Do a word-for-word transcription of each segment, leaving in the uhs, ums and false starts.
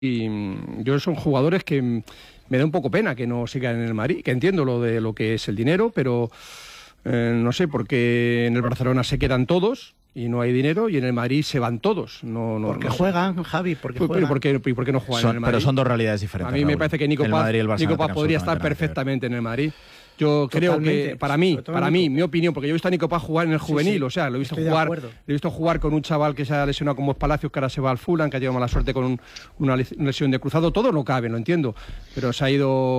Y yo son jugadores que me da un poco pena que no sigan en el Madrid, que entiendo lo de lo que es el dinero, pero eh, no sé por qué en el Barcelona se quedan todos y no hay dinero, y en el Madrid se van todos. No, no, porque no juegan, sé. Javi, porque pues, juegan. ¿Por qué, ¿Por qué no juegan son, en el Madrid? Pero son dos realidades diferentes. A mí me Raúl. parece que Nico Paz, Nico Paz podría estar nada perfectamente en el Madrid. Yo Totalmente. creo que, para mí, para mí, mi opinión, porque yo he visto a Nico Paz jugar en el juvenil, sí, sí. o sea, lo he visto Estoy jugar, lo he visto jugar con un chaval que se ha lesionado como es Palacios, que ahora se va al Fulham, que ha tenido mala suerte con un, una lesión de cruzado, todo no cabe, lo entiendo, pero se ha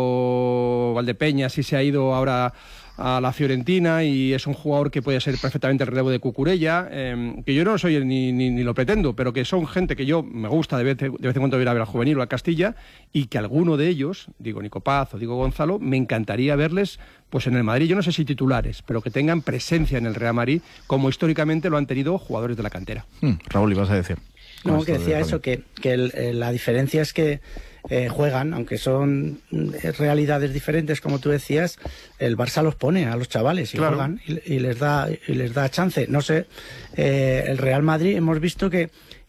ido Valdepeñas y se ha ido ahora a la Fiorentina, y es un jugador que puede ser perfectamente el relevo de Cucurella, eh, que yo no soy ni, ni, ni lo pretendo, pero que son gente que yo me gusta de vez, de vez en cuando ir a ver al juvenil o al Castilla, y que alguno de ellos, digo Nico Paz o digo Gonzalo, me encantaría verles pues en el Madrid, yo no sé si titulares, pero que tengan presencia en el Real Madrid, como históricamente lo han tenido jugadores de la cantera. Hmm, Raúl, ibas a decir. No, que decía eso, que, que el, el, la diferencia es que eh, juegan, aunque son realidades diferentes, como tú decías, el Barça los pone a los chavales y claro. juegan y, y les da y les da chance. No sé, eh, el Real Madrid hemos visto que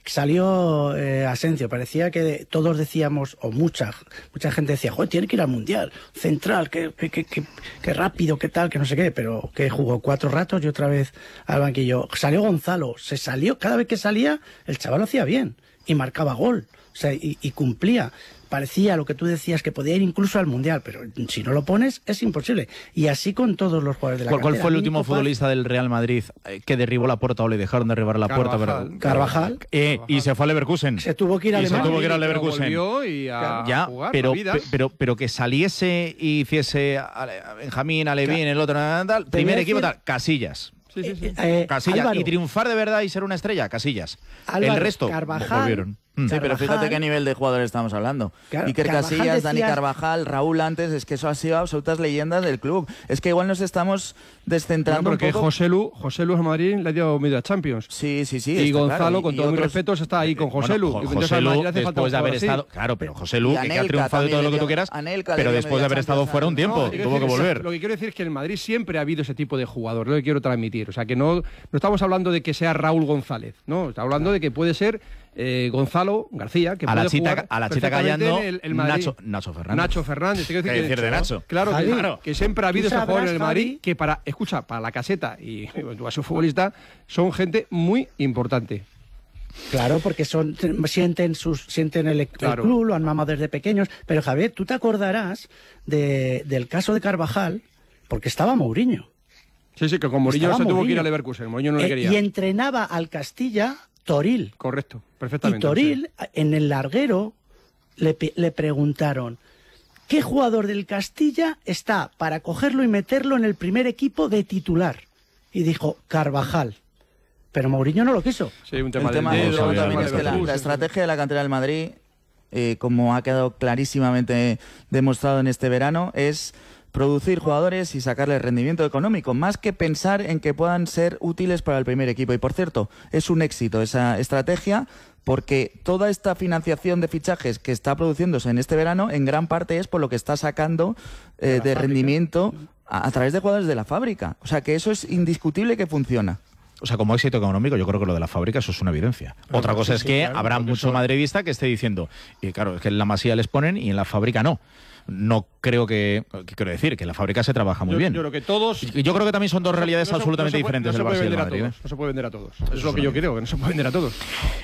salió eh, Asensio, parecía que todos decíamos, o mucha mucha gente decía, joder, tiene que ir al Mundial, central, que, que, que, que, que rápido, que tal, que no sé qué, pero que jugó cuatro ratos y otra vez al banquillo. Salió Gonzalo, se salió, cada vez que salía, el chaval lo hacía bien y marcaba gol, o sea, y, y cumplía. Parecía lo que tú decías, que podía ir incluso al Mundial, pero si no lo pones es imposible. Y así con todos los jugadores de la ¿Cuál, cantera. ¿Cuál fue el último Nico futbolista Paz? Del Real Madrid que derribó la puerta o le dejaron derribar la Carvajal. puerta? Pero, Carvajal. Eh, y se fue al Leverkusen. Se tuvo que ir a y Alemania. Se tuvo que ir al Leverkusen. Y a ya, jugar pero, vida. pero, pero que saliese y hiciese a Benjamín, a Levín, el otro, tal, primer equipo, tal, Casillas. Sí, sí, sí. Eh, Casillas. Álvaro, y triunfar de verdad y ser una estrella, Casillas. Álvaro, el resto Carvajal, volvieron. Sí, pero fíjate qué nivel de jugadores estamos hablando. Claro, Iker Carvajal Casillas, decía... Dani Carvajal, Raúl antes, es que eso ha sido absolutas leyendas del club. Es que igual nos estamos descentrando no, porque un poco. José Lu, José Lu a Madrid le dio media Champions. Sí, sí, sí. Y Gonzalo, claro. con y, todos y mis otros... respetos, está ahí con José Lu. Bueno, Entonces, José Lu, Madrid hace falta después de haber así. estado... Claro, pero José Lu, que, que ha triunfado y todo lo que tú quieras, Anelka pero después de haber estado fuera un tiempo, No, tuvo que volver. Lo que quiero decir es que en Madrid siempre ha habido ese tipo de jugador, lo que quiero transmitir. O sea, que no, no estamos hablando de que sea Raúl González, no, estamos hablando de que puede ser eh, Gonzalo García, que a puede la chita, jugar a la chita callando el, el Nacho, Nacho Fernández. Nacho Fernández. ¿Qué decir, decir de Nacho? Claro, Javi, que, claro, que siempre ha habido ese jugador en el Madrid Javi, que para, escucha, para la caseta y tú a su futbolista son gente muy importante. Claro, porque son sienten sus sienten el, claro. el club, lo han mamado desde pequeños. Pero Javier, tú te acordarás de, del caso de Carvajal, porque estaba Mourinho. Sí, sí, que con Mourinho Estaba se tuvo Mourinho. que ir a Leverkusen. Mourinho no le Eh, quería. y entrenaba al Castilla Toril. Correcto, perfectamente. Y Toril, sí. En el larguero, le, le preguntaron, ¿qué jugador del Castilla está para cogerlo y meterlo en el primer equipo de titular? Y dijo, Carvajal. Pero Mourinho no lo quiso. Sí, un tema el tema del de, dedo, también de es que la, Leverkusen. la estrategia de la cantera del Madrid, eh, como ha quedado clarísimamente demostrado en este verano, es producir jugadores y sacarles rendimiento económico, más que pensar en que puedan ser útiles para el primer equipo. Y por cierto, es un éxito esa estrategia, porque toda esta financiación de fichajes que está produciéndose en este verano, en gran parte es por lo que está sacando eh, de, de rendimiento a, a través de jugadores de la fábrica. O sea que eso es indiscutible que funciona. O sea, como éxito económico, yo creo que lo de la fábrica eso es una evidencia. Claro, Otra cosa sí, es que sí, claro, habrá mucho eso... madridista que esté diciendo, y claro, es que en la Masía les ponen y en la fábrica no. No creo que, que quiero decir, que en la fábrica se trabaja muy yo, bien. Yo creo que todos... Yo creo que también son dos realidades no, no, absolutamente no puede, diferentes no del Barça y del Madrid. ¿eh? No se puede vender a todos. Eso es lo que yo creo, que no se puede vender a todos.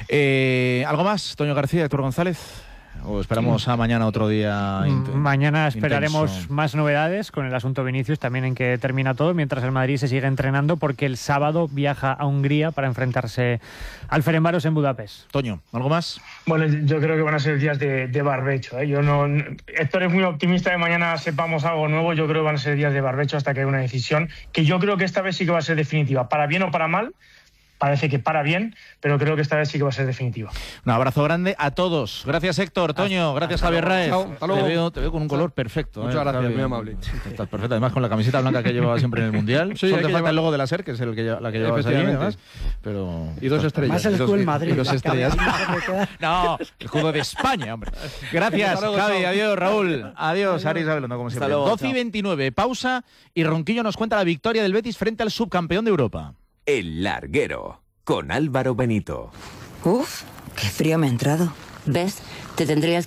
Eh, ¿Algo más, Toño García, Héctor González? ¿O esperamos a mañana otro día? Mañana esperaremos intenso. Más novedades con el asunto Vinicius, también en que termina todo, mientras el Madrid se sigue entrenando, porque el sábado viaja a Hungría para enfrentarse al Ferencváros en Budapest. Toño, ¿algo más? Bueno, yo creo que van a ser días de, de barbecho, ¿eh? Yo no, Héctor es muy optimista de mañana sepamos algo nuevo. Yo creo que van a ser días de barbecho hasta que haya una decisión, que yo creo que esta vez sí que va a ser definitiva, para bien o para mal. Parece que para bien, pero creo que esta vez sí que va a ser definitiva. Un abrazo grande a todos. Gracias, Héctor, Toño, gracias, Javier Raez. Hasta luego. Te veo, te veo con un color perfecto. Muchas eh, gracias, Javi. muy amable. Estás perfecto, además con la camiseta blanca que llevaba siempre en el Mundial. Sí, Solo te que falta llevar... el logo de la SER, que es el que, la que llevabas ahí, además. Pero... Y dos estrellas. Más el escudo del Madrid. Y dos estrellas. No, el escudo de España, hombre. Gracias, luego, Javi. Chao. Adiós, Raúl. Adiós, Aris Gabilondo, como siempre. Luego, doce y veintinueve, pausa, y Ronquillo nos cuenta la victoria del Betis frente al subcampeón de Europa. El Larguero, con Álvaro Benito. Uf, qué frío me ha entrado. ¿Ves? te tendrías